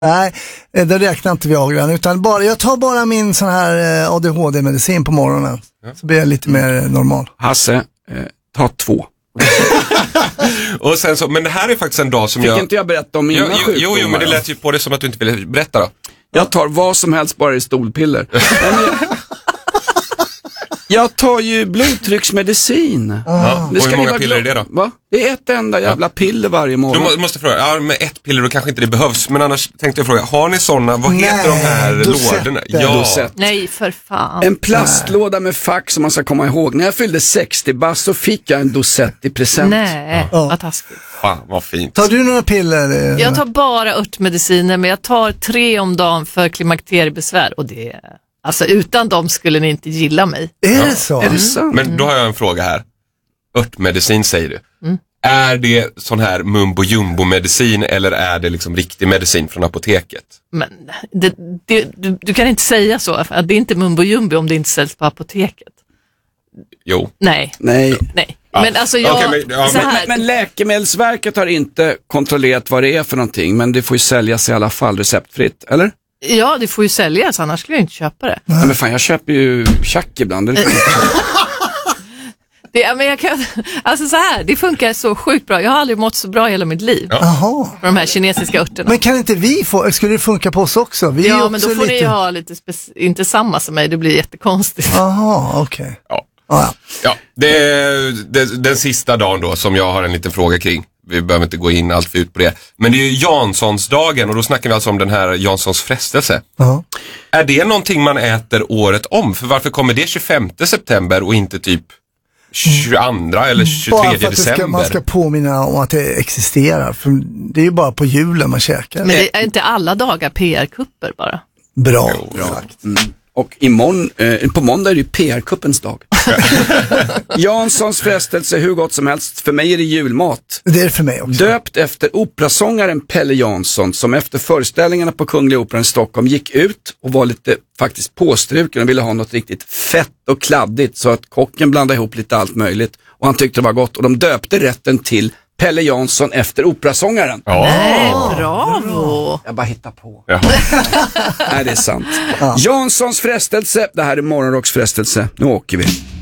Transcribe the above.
Nej, det räknar inte Viagra, utan jag tar bara min sån här ADHD-medicin på morgonen. Så blir jag lite mer normal. Hasse, ta 2. Och sen så, men det här är faktiskt en dag som Fick inte jag berätta om mina sjukdomar? Jo, men det lät ju på det som att du inte ville berätta då. Jag tar vad som helst bara i stolpiller. Jag tar ju blodtrycksmedicin. Och hur många piller är det då? Va? Det är ett enda jävla piller varje morgon. Du måste fråga, med ett piller då kanske inte det behövs. Men annars tänkte jag fråga, har ni sådana, vad heter de här lådorna? Dosett. Nej, för fan. En plastlåda med fack som man ska komma ihåg. När jag fyllde 60 bast så fick jag en dosett i present. Nej, vad taskigt. Fan, vad fint. Tar du några piller? Jag tar bara örtmediciner, men jag tar 3 om dagen för klimakteriebesvär. Och det alltså utan dem skulle ni inte gilla mig. Är det så? Är det sant? Men då har jag en fråga här. Örtmedicin säger du. Är det sån här mumbo jumbo medicin eller är det liksom riktig medicin från apoteket? Men du kan inte säga så. Att det är inte mumbo jumbo om det inte säljs på apoteket. Jo. Nej. Ja. Men alltså men Läkemedelsverket har inte kontrollerat vad det är för någonting, men det får ju säljas i alla fall receptfritt, eller? Ja, det får ju säljas, annars skulle jag inte köpa det. Nej, men fan, jag köper ju tjack ibland. Men jag kan, alltså så här, det funkar så sjukt bra. Jag har aldrig mått så bra i hela mitt liv. Jaha. Med de här kinesiska örterna. Men kan inte vi få, skulle det funka på oss också? Vi är men också då får lite... ni ha lite inte samma som mig, det blir jättekonstigt. Jaha, okej. Ja, det är den sista dagen då som jag har en liten fråga kring. Vi behöver inte gå in allt för ut på det. Men det är ju Janssonsdagen och då snackar vi alltså om den här Janssons frestelse. Är det någonting man äter året om? För varför kommer det 25 september och inte typ 22 eller 23 bara för att december? Man ska påminna om att det existerar. För det är ju bara på julen man käkar. Men det är inte alla dagar PR-kupper bara. Bra. Och på måndag är det ju PR-kuppens dag. Janssons frestelse, hur gott som helst. För mig är det julmat. Det är för mig också. Döpt efter operasångaren Pelle Jansson, som efter föreställningarna på Kungliga Operan i Stockholm gick ut och var lite faktiskt påstruken och ville ha något riktigt fett och kladdigt, så att kocken blandade ihop lite allt möjligt. Och han tyckte det var gott och de döpte rätten till Pelle Jansson efter operasångaren. Nej, bravo! Jag bara hittar på. Nej, det är sant. Janssons frestelse, det här är Morgonrocks frestelse. Nu åker vi.